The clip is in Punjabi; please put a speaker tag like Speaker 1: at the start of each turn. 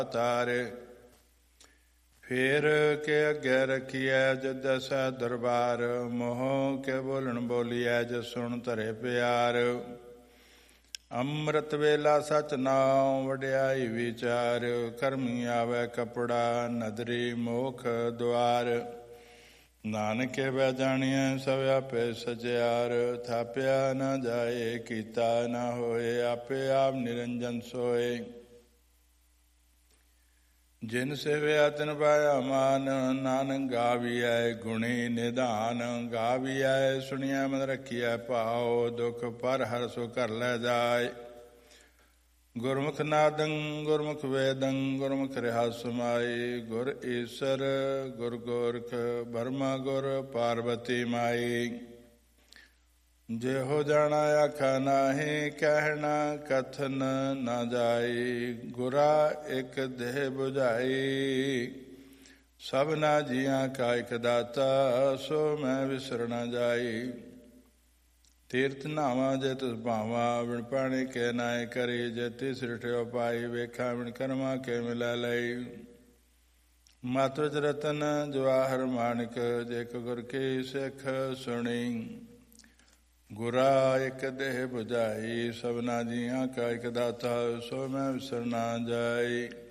Speaker 1: ਤਾਰੇ। ਫੇਰ ਕੇ ਅੱਗੇ ਰਖੀਐ ਜਦ ਦਸੈ ਦਰਬਾਰ, ਮੋਹ ਕੇ ਬੋਲਣ ਬੋਲੀਐ ਜਦ ਸੁਣ ਧਰੇ ਪਿਆਰ। ਅੰਮ੍ਰਿਤ ਵੇਲਾ ਸਚ ਨਾਉ ਵਡਿਆਈ ਵਿਚਾਰ, ਕਰਮੀ ਆਵੈ ਕਪੜਾ ਨਦਰੀ ਮੋਖ ਦੁਆਰ। ਨਾਨਕੇ ਬੈ ਜਾਣੀਐ ਸਭ ਆਪੇ ਸਚਿਆਰ, ਥਾਪਿਆ ਨਾ ਜਾਏ ਕੀਤਾ ਨਾ ਹੋਏ, ਆਪੇ ਆਪ ਨਿਰੰਜਨ ਸੋਏ। ਜਿਨ ਸੇਵਿਆ ਤਿਨ ਪਾਇਆ ਮਾਨ, ਨਾਨਕ ਗਾਵੀਐ ਗੁਣੀ ਨਿਧਾਨ। ਗਾਵੀਐ ਸੁਣੀਐ ਮਨ ਰੱਖੀਐ ਭਾਉ, ਦੁਖ ਪਰ ਹਰਿ ਸੋ ਘਰ ਲੈ ਜਾਏ। ਗੁਰਮੁਖ ਨਾਦੰ ਗੁਰਮੁਖ ਵੇਦੰ ਗੁਰਮੁਖ ਰਹਿ ਸਮਾਈ, ਗੁਰ ਈਸਰ ਗੁਰ ਗੋਰਖ ਬਰਮਾ ਗੁਰ ਪਾਰਬਤੀ ਮਾਈ। ਜਿਹੋ ਜਾਣਾ ਆਖਾ ਨਾਹੀ, ਕਹਿਣਾ ਕਥਨ ਨਾ ਜਾਈ। ਗੁਰਾ ਇਕ ਦੇਹ ਬੁਝਾਈ, ਸਭਨਾ ਜੀਆਂ ਕਾ ਇਕ ਦਾਤਾ, ਸੋ ਮੈਂ ਵਿਸਰ ਨਾ ਜਾਈ। ਤੀਰਥ ਨਾਵਾਂ ਜੇ ਤਿਸ ਭਾਵਾਂ, ਬਿਨ ਪਾਣੀ ਕੇ ਨਾਏ ਕਰੀ। ਜੇ ਤਿਸ ਰਿਠਿਓ ਪਾਈ, ਵੇਖਾਂ ਬਿਨ ਕਰਮਾਂ ਕੇ ਮਿਲੈ ਲਈ। ਮਤ ਵਿਚ ਰਤਨ ਜਵਾਹਰ ਮਾਣਕ, ਜੇ ਇਕ ਗੁਰ ਕੀ ਸਿੱਖ ਸੁਣੀ। ਗੁਰਾ ਇਕ ਦੇਹ ਬੁਝਾਈ, ਸਭਨਾ ਜੀਆਂ ਕਾ ਇਕ ਦਾਤਾ, ਸੋ ਮੈਂ ਵਿਸਰ ਨਾ ਜਾਈ।